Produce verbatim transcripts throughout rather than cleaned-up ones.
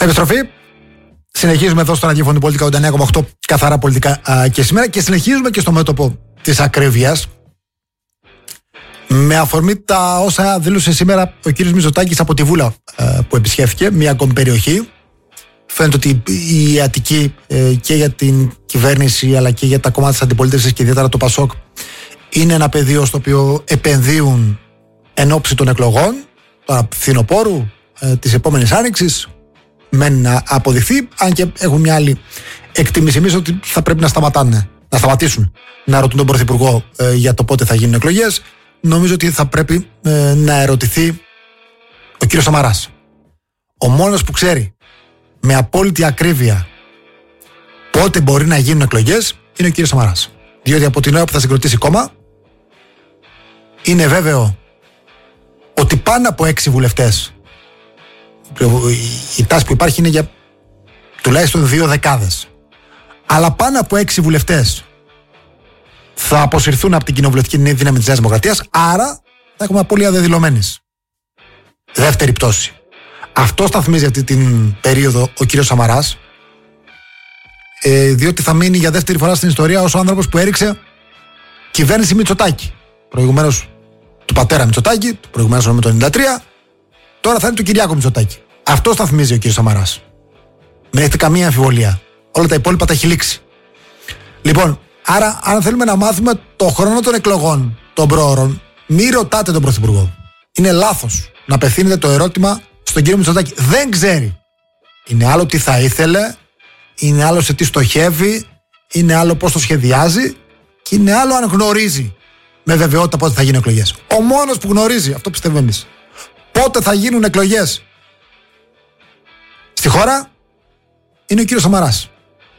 Επιστροφή. Συνεχίζουμε εδώ στο ραδιόφωνο Πολιτικά ογδόντα εννέα κόμμα οκτώ, καθαρά πολιτικά α, και σήμερα, και συνεχίζουμε και στο μέτωπο της ακρίβειας. Με αφορμή τα όσα δήλωσε σήμερα ο κύριος Μητσοτάκης από τη Βούλα α, που επισκέφθηκε, μια ακόμη περιοχή. Φαίνεται ότι η Αττική ε, και για την κυβέρνηση αλλά και για τα κομμάτια της αντιπολίτευσης και ιδιαίτερα το ΠΑΣΟΚ είναι ένα πεδίο στο οποίο επενδύουν εν ώψη των εκλογών, τώρα φθινοπόρου, ε, της επόμενης άνοιξης. Μένει να αποδειχθεί, αν και έχουν μια άλλη εκτίμηση εμείς ότι θα πρέπει να σταματάνε, να σταματήσουν να ρωτούν τον Πρωθυπουργό ε, για το πότε θα γίνουν εκλογές. Νομίζω ότι θα πρέπει ε, να ερωτηθεί ο κύριος Σαμαράς. Ο μόνος που ξέρει με απόλυτη ακρίβεια πότε μπορεί να γίνουν εκλογές είναι ο κύριος Σαμαράς. Διότι από την ώρα που θα συγκροτήσει κόμμα, είναι βέβαιο ότι πάνω από έξι βουλευτές, η τάση που υπάρχει είναι για τουλάχιστον δύο δεκάδες, αλλά πάνω από έξι βουλευτές θα αποσυρθούν από την κοινοβουλευτική δύναμη της Νέας Δημοκρατίας, άρα θα έχουμε απώλεια δεδηλωμένης. Δεύτερη πτώση. Αυτό σταθμίζει αυτή την περίοδο ο κύριος Σαμαράς, ε, διότι θα μείνει για δεύτερη φορά στην ιστορία ως ο άνθρωπος που έριξε κυβέρνηση Μητσοτάκη. Προηγουμένως του πατέρα Μητσοτάκη, προηγουμένως με το ενενήντα τρία, τώρα θα είναι του Κυριάκου Μητσοτάκη. Αυτό σταθμίζει ο κύριος Σαμαράς. Δεν έχετε καμία αμφιβολία. Όλα τα υπόλοιπα τα έχει λήξει. Λοιπόν, άρα, αν θέλουμε να μάθουμε το χρόνο των εκλογών των προώρων, μη ρωτάτε τον Πρωθυπουργό. Είναι λάθος να απευθύνετε το ερώτημα στον κύριο Μητσοτάκη. Δεν ξέρει. Είναι άλλο τι θα ήθελε, είναι άλλο σε τι στοχεύει, είναι άλλο πώς το σχεδιάζει και είναι άλλο αν γνωρίζει με βεβαιότητα πότε θα γίνουν εκλογές. Ο μόνος που γνωρίζει, αυτό πιστεύουμε εμείς, πότε θα γίνουν εκλογές στη χώρα είναι ο κύριος Σαμαράς.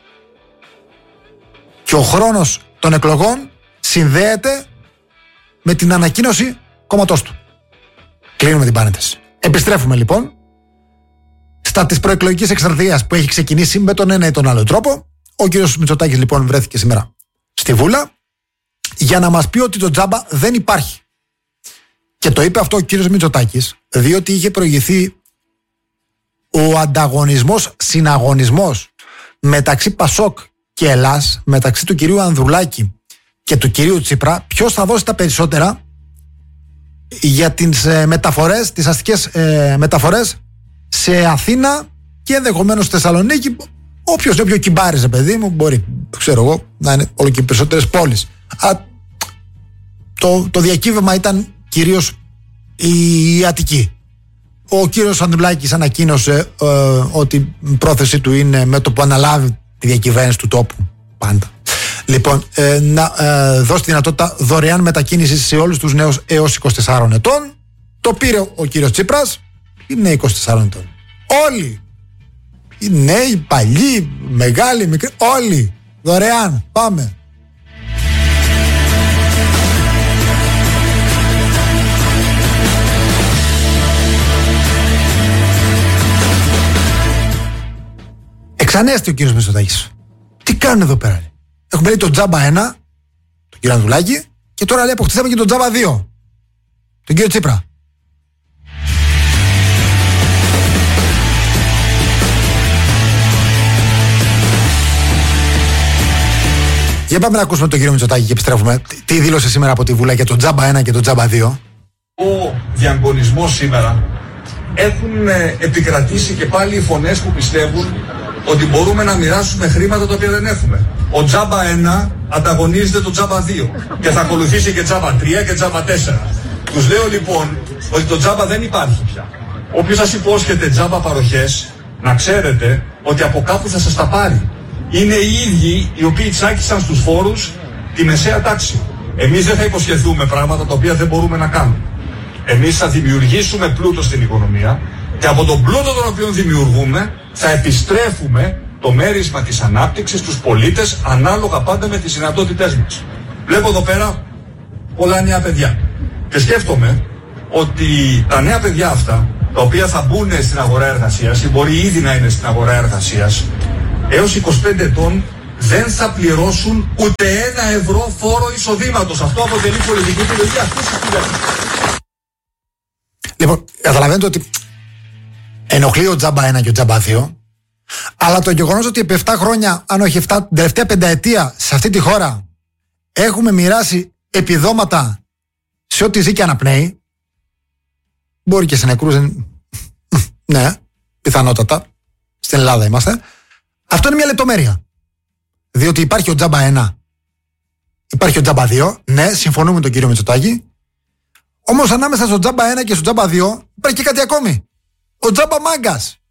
Και ο χρόνος των εκλογών συνδέεται με την ανακοίνωση κόμματός του. Κλείνουμε την παρένθεση. Επιστρέφουμε λοιπόν στα της προεκλογικής εκστρατείας που έχει ξεκινήσει με τον ένα ή τον άλλο τρόπο. Ο κύριος Μητσοτάκης λοιπόν βρέθηκε σήμερα στη Βούλα για να μας πει ότι το τζάμπα δεν υπάρχει. Και το είπε αυτό ο κύριος Μητσοτάκης διότι είχε προηγηθεί ο ανταγωνισμός, συναγωνισμός μεταξύ Πασόκ και Ελλάς, μεταξύ του κυρίου Ανδρουλάκη και του κυρίου Τσίπρα, ποιος θα δώσει τα περισσότερα για τις ε, μεταφορές, τις αστικές ε, μεταφορές σε Αθήνα και ενδεχομένως στη Θεσσαλονίκη. Όποιος όποιο κυμπάριζε, παιδί μου, μπορεί, ξέρω εγώ, να είναι όλο και περισσότερες πόλεις. Α, το, το διακύβευμα ήταν κυρίως η, η Αττική. Ο κύριος Ανδρουλάκης ανακοίνωσε ε, ότι η πρόθεσή του είναι με το που αναλάβει τη διακυβέρνηση του τόπου πάντα. Λοιπόν, ε, να ε, δώσει τη δυνατότητα δωρεάν μετακίνηση σε όλους τους νέους έως είκοσι τεσσάρων ετών. Το πήρε ο κύριος Τσίπρας, είναι είκοσι τεσσάρων ετών. Όλοι, οι νέοι, οι παλιοί, μεγάλοι, μικροί, όλοι, δωρεάν, πάμε. Εξανέστη ο κύριος Μητσοτάκης. Τι κάνουν εδώ πέρα? Έχουμε λέει το τζάμπα ένα, τον κύριο Ανδρουλάκη, και τώρα λέει αποκτήσαμε και το τζάμπα δύο, τον κύριο Τσίπρα. Για πάμε να ακούσουμε τον κύριο Μητσοτάκη και επιστρέφουμε. Τι δήλωσε σήμερα από τη Βουλή για το τζάμπα ένα και το τζάμπα δύο. Ο διαγωνισμός σήμερα έχουν επικρατήσει και πάλι οι φωνές που πιστεύουν ότι μπορούμε να μοιράσουμε χρήματα τα οποία δεν έχουμε. Ο τζάμπα ένα ανταγωνίζεται το τζάμπα δύο και θα ακολουθήσει και τζάμπα τρία και τζάμπα τέσσερα. Τους λέω λοιπόν ότι το τζάμπα δεν υπάρχει πια. Όποιος σας υπόσχεται τζάμπα παροχές, να ξέρετε ότι από κάπου θα σας τα πάρει. Είναι οι ίδιοι οι οποίοι τσάκισαν στους φόρους τη μεσαία τάξη. Εμείς δεν θα υποσχεθούμε πράγματα τα οποία δεν μπορούμε να κάνουμε. Εμείς θα δημιουργήσουμε πλούτο στην οικονομία και από τον πλούτο τον οποίο δημιουργούμε θα επιστρέφουμε το μέρισμα της ανάπτυξης στους πολίτες ανάλογα πάντα με τις δυνατότητές μας. Βλέπω εδώ πέρα πολλά νέα παιδιά και σκέφτομαι ότι τα νέα παιδιά αυτά, τα οποία θα μπουν στην αγορά εργασίας ή μπορεί ήδη να είναι στην αγορά εργασίας, έως είκοσι πέντε ετών δεν θα πληρώσουν ούτε ένα ευρώ φόρο εισοδήματος. Αυτό αποτελεί πολιτική επιλογή αυτής της κυβέρνησης. Λοιπόν, καταλαβαίνετε ότι Ενοχλεί ο τζάμπα ένα και ο τζάμπα δύο. Αλλά το γεγονός ότι επί επτά χρόνια, αν όχι επτά, την τελευταία πενταετία σε αυτή τη χώρα έχουμε μοιράσει επιδόματα σε ό,τι ζει και αναπνέει. Μπορεί και σε νεκρούς. Ναι, πιθανότατα. Στην Ελλάδα είμαστε. Αυτό είναι μια λεπτομέρεια. Διότι υπάρχει ο τζάμπα ένα, υπάρχει ο τζάμπα δύο. Ναι, συμφωνούμε με τον κύριο Μητσοτάκη. Όμως ανάμεσα στο τζάμπα ένα και στο τζάμπα δύο υπάρχει και κάτι ακόμη. Ο τζάμπα μάγκας.